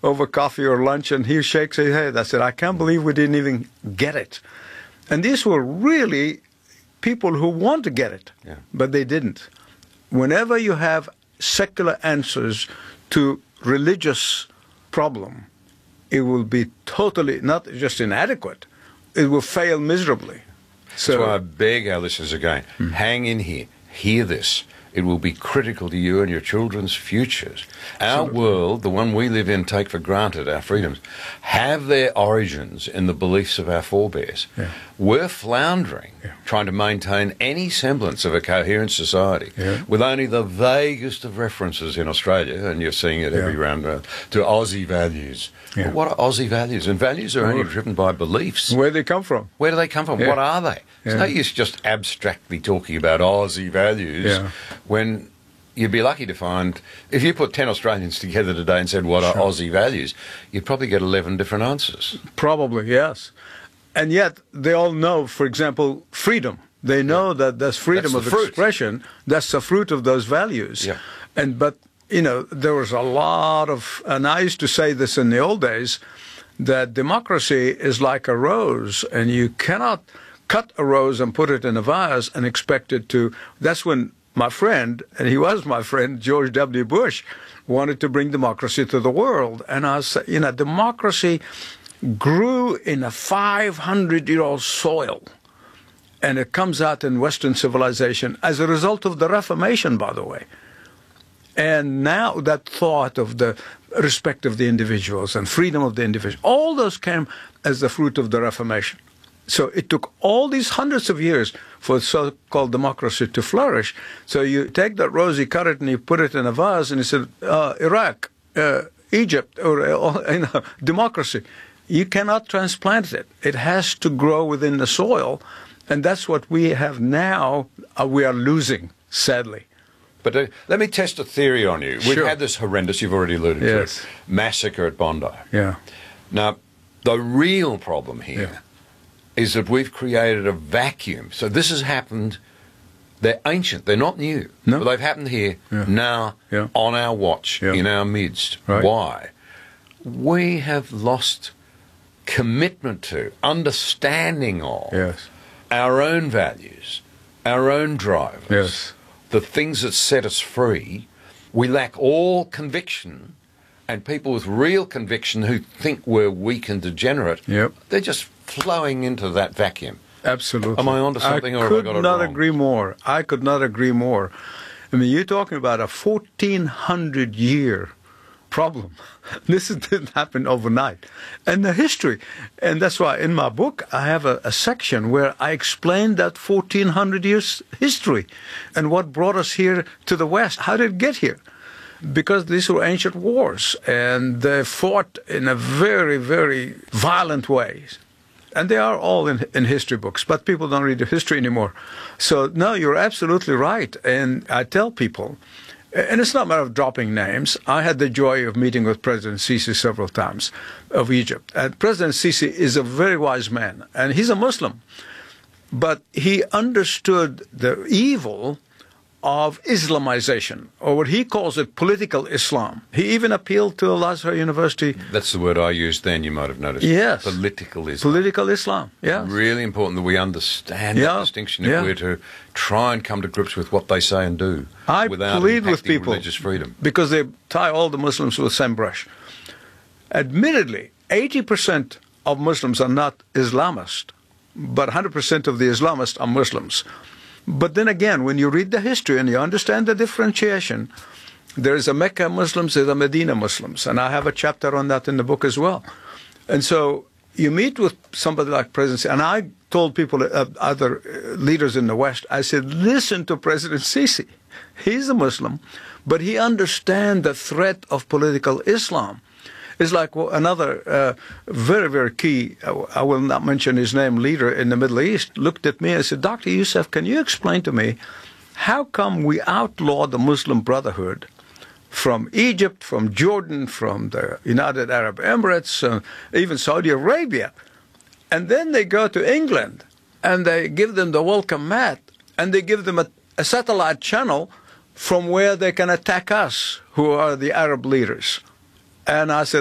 over coffee or lunch, and he shakes his head. I said, I can't believe we didn't even get it. And these were really people who want to get it, but they didn't. Whenever you have secular answers to religious problem, it will be totally, not just inadequate, it will fail miserably. So that's why I beg our listeners again, hang in here, hear this. It will be critical to you and your children's futures. Our world, the one we live in, take for granted, our freedoms, have their origins in the beliefs of our forebears. We're floundering, trying to maintain any semblance of a coherent society with only the vaguest of references in Australia, and you're seeing it every round, to Aussie values. But what are Aussie values? And values are only driven by beliefs. Where do they come from? Where do they come from? What are they? It's no use just abstractly talking about Aussie values when you'd be lucky to find, if you put 10 Australians together today and said, what are Aussie values, you'd probably get 11 different answers. Probably, yes. And yet they all know, for example, freedom. They know that there's freedom of expression. That's the fruit of those values. But, you know, there was a lot of, and I used to say this in the old days, that democracy is like a rose, and you cannot cut a rose and put it in a vase and expect it to. That's when my friend, and he was my friend, George W. Bush, wanted to bring democracy to the world. And I said, you know, democracy grew in a 500-year-old soil, and it comes out in Western civilization as a result of the Reformation, by the way. And now that thought of the respect of the individuals and freedom of the individual, all those came as the fruit of the Reformation. So it took all these hundreds of years for so-called democracy to flourish. So you take that rose, you cut it, and you put it in a vase, and you said, Iraq, Egypt, or democracy. You cannot transplant it. It has to grow within the soil, and that's what we have now. We are losing, sadly. But let me test a theory on you. We've had this horrendous, you've already alluded to it, massacre at Bondi. Now, the real problem here is that we've created a vacuum. So this has happened. They're ancient. They're not new. But they've happened here now on our watch, in our midst. Why? We have lost commitment to, understanding of our own values, our own drivers, the things that set us free. We lack all conviction, and people with real conviction who think we're weak and degenerate, they're just flowing into that vacuum. Absolutely. Am I onto something, or have I got it wrong? I could not agree more. I could not agree more. I mean, you're talking about a 1,400-year problem. This didn't happen overnight. And the history, and that's why in my book I have a section where I explain that 1,400 years history and what brought us here to the West. How did it get here? Because these were ancient wars, and they fought in a very, very violent way. And they are all in history books, but people don't read the history anymore. So, no, you're absolutely right. And I tell people, and it's not a matter of dropping names. I had the joy of meeting with President Sisi several times of Egypt. And President Sisi is a very wise man, and he's a Muslim. But he understood the evil of Islamization, or what he calls it, political Islam. He even appealed to Al-Azhar University. That's the word I used then, you might have noticed. Yes. Political Islam. Political Islam, yes. Really important that we understand that distinction if we're to try and come to grips with what they say and do without plead with people, religious freedom. Because they tie all the Muslims with the same brush. Admittedly, 80% of Muslims are not Islamist, but 100% of the Islamists are Muslims. But then again, when you read the history and you understand the differentiation, there is a Mecca Muslims, there's a Medina Muslims, and I have a chapter on that in the book as well. And so you meet with somebody like President, and I told people, other leaders in the West, I said, listen to President Sisi. He's a Muslim, but he understands the threat of political Islam. It's like another very, very key, I will not mention his name, leader in the Middle East, looked at me and said, Dr. Youssef, can you explain to me how come we outlaw the Muslim Brotherhood from Egypt, from Jordan, from the United Arab Emirates, even Saudi Arabia, and then they go to England and they give them the welcome mat and they give them a satellite channel from where they can attack us, who are the Arab leaders. And I said,